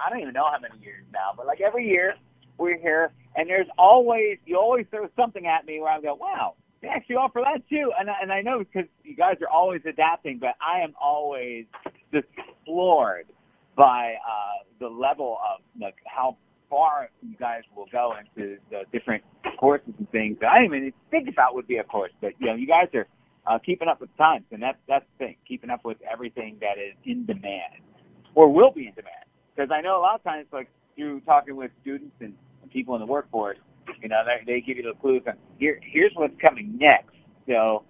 I don't even know how many years now, but like every year we're here, and you always throw something at me where I go, wow, they actually offer that too. And I know because you guys are always adapting, but I am always just floored by the level of like how far you guys will go into the different courses and things that I didn't even think about would be a course. But you guys are keeping up with the times, and that's the thing, keeping up with everything that is in demand or will be in demand. Because I know a lot of times, like through talking with students and people in the workforce, they give you the clues on here's what's coming next. So,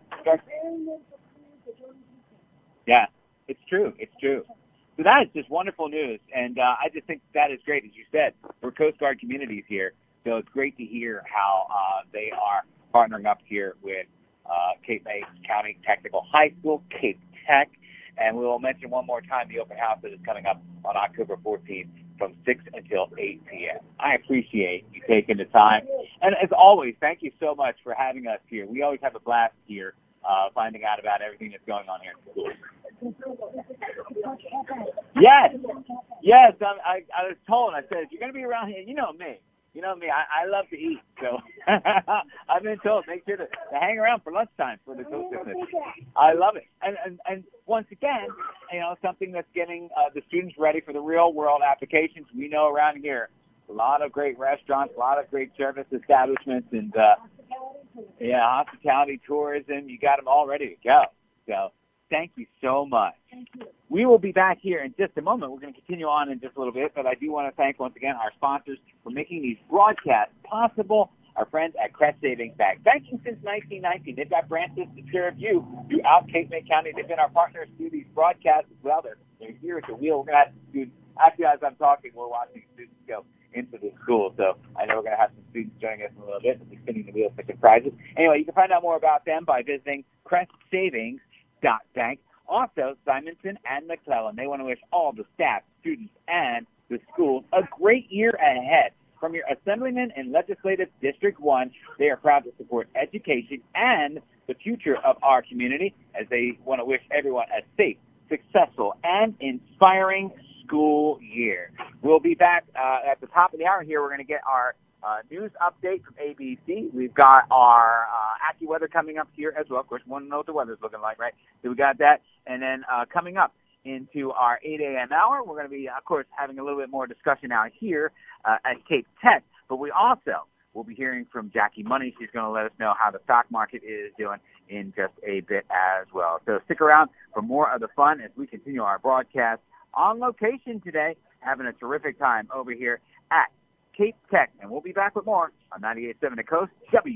yeah, it's true. So that is just wonderful news, and I just think that is great. As you said, we're Coast Guard communities here, so it's great to hear how they are partnering up here with Cape May County Technical High School, Cape Tech, and we will mention one more time the open house that is coming up on October 14th from 6 until 8 p.m. I appreciate you taking the time, and as always, thank you so much for having us here. We always have a blast here finding out about everything that's going on here in the school. Yes. I was told, I said, if you're going to be around here, you know me, I love to eat. So I've been told, make sure to hang around for lunchtime for the hostess. I love it. And once again, something that's getting the students ready for the real world applications. We know around here, a lot of great restaurants, a lot of great service establishments, and hospitality, tourism. You got them all ready to go. So thank you so much. Thank you. We will be back here in just a moment. We're going to continue on in just a little bit, but I do want to thank once again our sponsors for making these broadcasts possible. Our friends at Crest Savings Bank. Banking since 1919. They've got branches to serve you throughout Cape May County. They've been our partners through these broadcasts as well. They're here at the wheel. We're going to have some students. Actually, as I'm talking, we're watching students go into the school. So I know we're going to have some students joining us in a little bit. We'll be spinning the wheel for some prizes. Anyway, you can find out more about them by visiting CrestSavings.bank. Also, Simonson and McClellan, they want to wish all the staff, students, and the schools a great year ahead. From your Assemblyman in Legislative District 1, they are proud to support education and the future of our community as they want to wish everyone a safe, successful, and inspiring school year. We'll be back at the top of the hour here. We're going to get our news update from ABC. We've got our AccuWeather coming up here as well. Of course, we want to know what the weather's looking like, right? So we got that. And then coming up into our 8 a.m. hour, we're going to be, of course, having a little bit more discussion out here at Cape Tech. But we also will be hearing from Jackie Money. She's going to let us know how the stock market is doing in just a bit as well. So stick around for more of the fun as we continue our broadcast on location today, having a terrific time over here at Cape Tech. And we'll be back with more on 98.7 The Coast,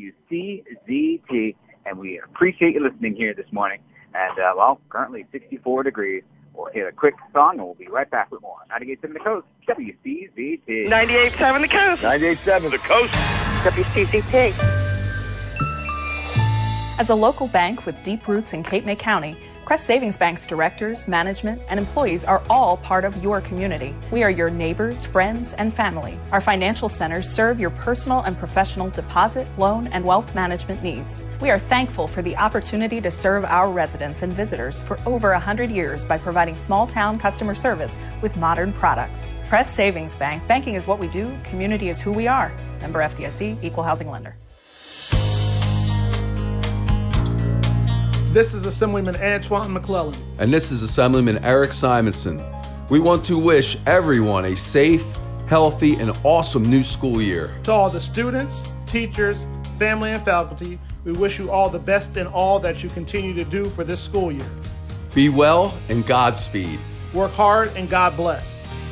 WCZT. And we appreciate you listening here this morning. And, currently 64 degrees. We'll hit a quick song, and we'll be right back with more. 98.7 The Coast, WCZT. 98.7 The Coast. 98.7 The Coast. WCZT. As a local bank with deep roots in Cape May County, Crest Savings Bank's directors, management, and employees are all part of your community. We are your neighbors, friends, and family. Our financial centers serve your personal and professional deposit, loan, and wealth management needs. We are thankful for the opportunity to serve our residents and visitors for over 100 years by providing small-town customer service with modern products. Crest Savings Bank. Banking is what we do. Community is who we are. Member FDIC, Equal Housing Lender. This is Assemblyman Antoine McClellan. And this is Assemblyman Eric Simonson. We want to wish everyone a safe, healthy, and awesome new school year. To all the students, teachers, family, and faculty, we wish you all the best in all that you continue to do for this school year. Be well and Godspeed. Work hard and God bless.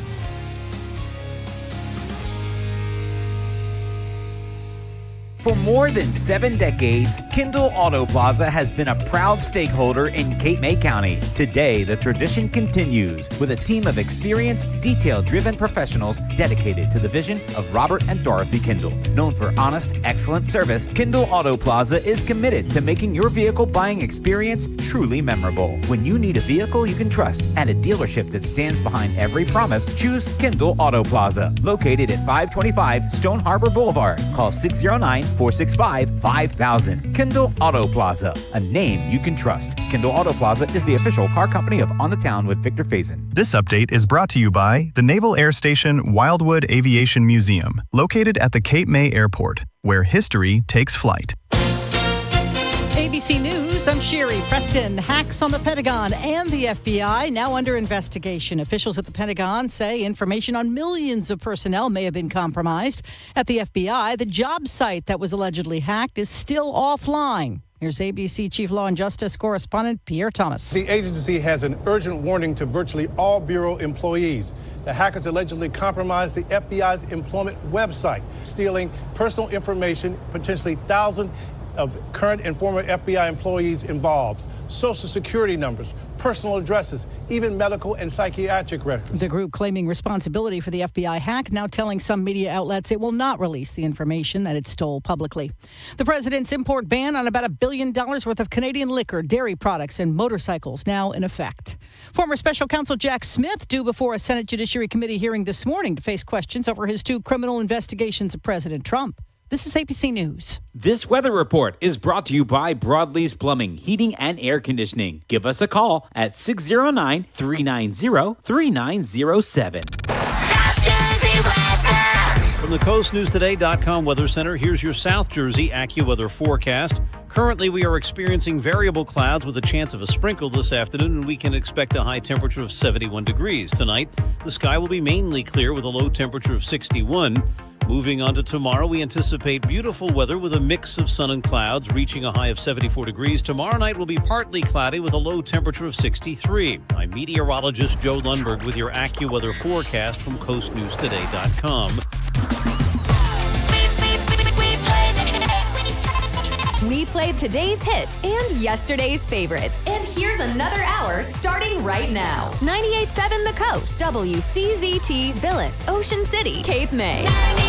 For more than 7 decades, Kendall Auto Plaza has been a proud stakeholder in Cape May County. Today, the tradition continues with a team of experienced, detail-driven professionals dedicated to the vision of Robert and Dorothy Kendall. Known for honest, excellent service, Kendall Auto Plaza is committed to making your vehicle buying experience truly memorable. When you need a vehicle you can trust and a dealership that stands behind every promise, choose Kendall Auto Plaza, located at 525 Stone Harbor Boulevard. Call 609 888-465-5000. Kendall Auto Plaza, a name you can trust. Kendall Auto Plaza is the official car company of On the Town with Victor Faison. This update is brought to you by the Naval Air Station Wildwood Aviation Museum, located at the Cape May Airport, where history takes flight. ABC News, I'm Sherry Preston. Hacks on the Pentagon and the FBI now under investigation. Officials at the Pentagon say information on millions of personnel may have been compromised. At the FBI, the job site that was allegedly hacked is still offline. Here's ABC Chief Law and Justice correspondent Pierre Thomas. The agency has an urgent warning to virtually all Bureau employees. The hackers allegedly compromised the FBI's employment website, stealing personal information, potentially thousands of current and former FBI employees involved, social security numbers, personal addresses, even medical and psychiatric records. The group claiming responsibility for the FBI hack, now telling some media outlets it will not release the information that it stole publicly. The president's import ban on about $1 billion worth of Canadian liquor, dairy products, and motorcycles now in effect. Former special counsel Jack Smith due before a Senate Judiciary Committee hearing this morning to face questions over his 2 criminal investigations of President Trump. This is ABC News. This weather report is brought to you by Broadlee's Plumbing, Heating, and Air Conditioning. Give us a call at 609-390-3907. From the CoastNewsToday.com Weather Center, here's your South Jersey AccuWeather forecast. Currently, we are experiencing variable clouds with a chance of a sprinkle this afternoon, and we can expect a high temperature of 71 degrees. Tonight, the sky will be mainly clear with a low temperature of 61. Moving on to tomorrow, we anticipate beautiful weather with a mix of sun and clouds, reaching a high of 74 degrees. Tomorrow night will be partly cloudy with a low temperature of 63. I'm meteorologist Joe Lundberg with your AccuWeather forecast from CoastNewsToday.com. We played today's hits and yesterday's favorites. And here's another hour starting right now. 98.7 The Coast, WCZT, Villas, Ocean City, Cape May.